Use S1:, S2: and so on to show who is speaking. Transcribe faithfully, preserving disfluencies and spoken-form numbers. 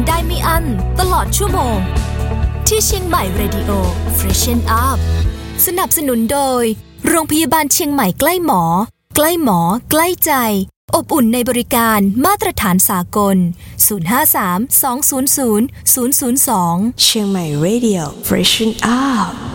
S1: ได้ไม่อั้นตลอดชั่วโมงที่เชียงใหม่ Radio Freshen Up สนับสนุนโดยโรงพยาบาลเชียงใหม่ใกล้หมอใกล้หมอใกล้ใจอบอุ่นในบริการมาตรฐานสากลศูนย์ ห้า สาม สอง ศูนย์ ศูนย์ ศูนย์ ศูนย์ สอง
S2: เชียงใหม่ Radio Freshen Up